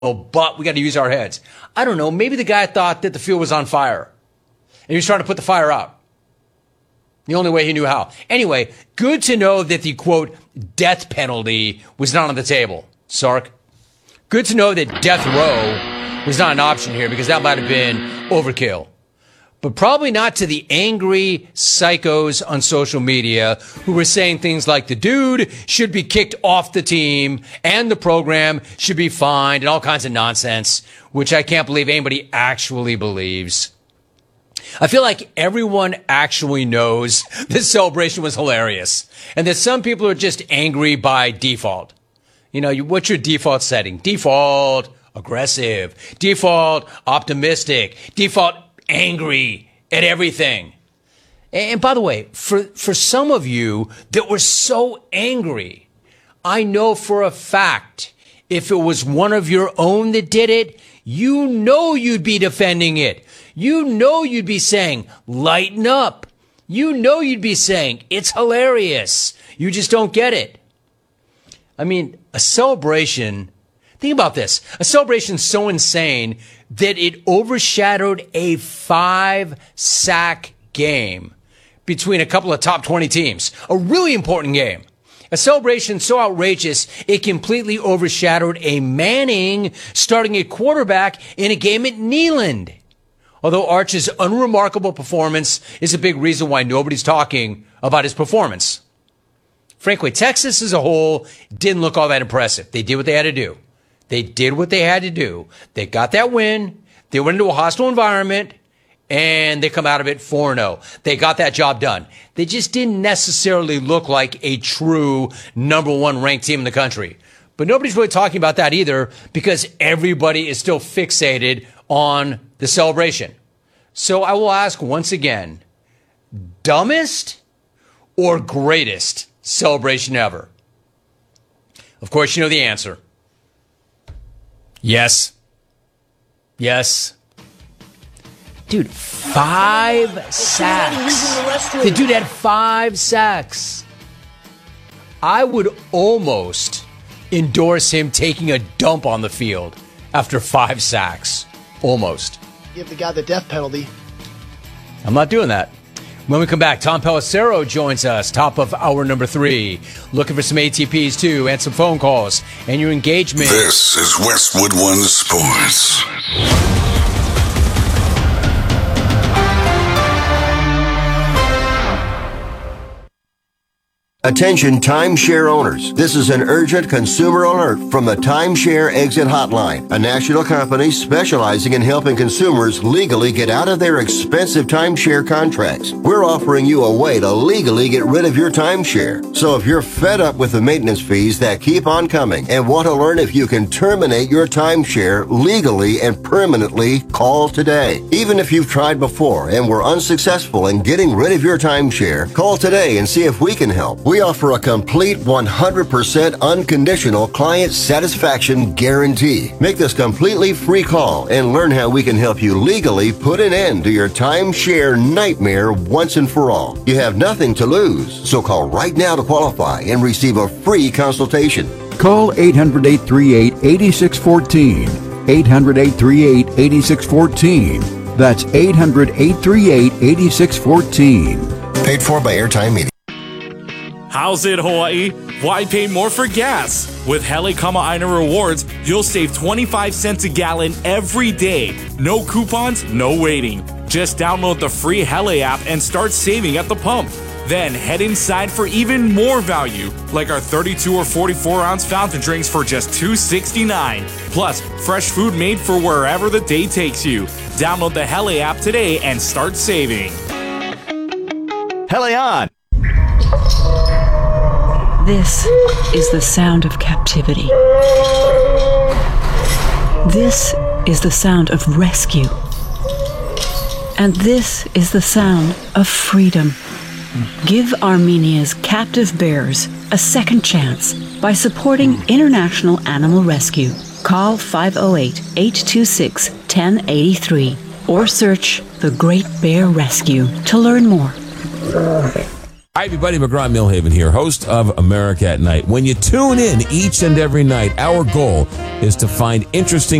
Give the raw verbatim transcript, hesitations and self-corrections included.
but we got to use our heads. I don't know. Maybe the guy thought that the field was on fire and he was trying to put the fire out. The only way he knew how. Anyway, good to know that the, quote, death penalty was not on the table, Sark. Good to know that death row was not an option here because that might have been overkill. But probably not to the angry psychos on social media who were saying things like the dude should be kicked off the team and the program should be fined and all kinds of nonsense, which I can't believe anybody actually believes. I feel like everyone actually knows this celebration was hilarious and that some people are just angry by default. You know, you, what's your default setting? Default aggressive, default optimistic, default angry at everything. And by the way, for, for some of you that were so angry, I know for a fact, if it was one of your own that did it, you know you'd be defending it. You know you'd be saying, lighten up. You know you'd be saying, it's hilarious. You just don't get it. I mean, a celebration, think about this, a celebration so insane that it overshadowed a five-sack game between a couple of top twenty teams. A really important game. A celebration so outrageous, it completely overshadowed a Manning starting at quarterback in a game at Neyland. Although Arch's unremarkable performance is a big reason why nobody's talking about his performance. Frankly, Texas as a whole didn't look all that impressive. They did what they had to do. They did what they had to do. They got that win. They went into a hostile environment, and they come out of it four and oh. They got that job done. They just didn't necessarily look like a true number one ranked team in the country. But nobody's really talking about that either because everybody is still fixated on the celebration. So I will ask once again, dumbest or greatest celebration ever? Of course, you know the answer. Yes. Yes. Dude, five sacks. The dude had five sacks. I would almost endorse him taking a dump on the field after five sacks. Almost. Give the guy the death penalty. I'm not doing that. When we come back, Tom Pelissero joins us, top of hour number three. Looking for some A T Ps, too, and some phone calls, and your engagement. This is Westwood One Sports. Attention timeshare owners. This is an urgent consumer alert from the Timeshare Exit Hotline, a national company specializing in helping consumers legally get out of their expensive timeshare contracts. We're offering you a way to legally get rid of your timeshare. So if you're fed up with the maintenance fees that keep on coming and want to learn if you can terminate your timeshare legally and permanently, call today. Even if you've tried before and were unsuccessful in getting rid of your timeshare, call today and see if we can help. We offer a complete one hundred percent unconditional client satisfaction guarantee. Make this completely free call and learn how we can help you legally put an end to your timeshare nightmare once and for all. You have nothing to lose, so call right now to qualify and receive a free consultation. Call eight hundred, eight three eight, eight six one four. eight hundred, eight three eight, eight six one four. That's eight hundred, eight three eight, eight six one four. Paid for by Airtime Media. How's it, Hawaii? Why pay more for gas? With Hele Kama'aina Rewards, you'll save twenty-five cents a gallon every day. No coupons, no waiting. Just download the free Hele app and start saving at the pump. Then head inside for even more value, like our thirty-two or forty-four ounce fountain drinks for just two sixty-nine. Plus, fresh food made for wherever the day takes you. Download the Hele app today and start saving. Hele on! This is the sound of captivity. This is the sound of rescue. And this is the sound of freedom. Give Armenia's captive bears a second chance by supporting International Animal Rescue. Call five oh eight, eight two six, one oh eight three or search The Great Bear Rescue to learn more. Hi, everybody. McGraw Millhaven here, host of America at Night. When you tune in each and every night, our goal is to find interesting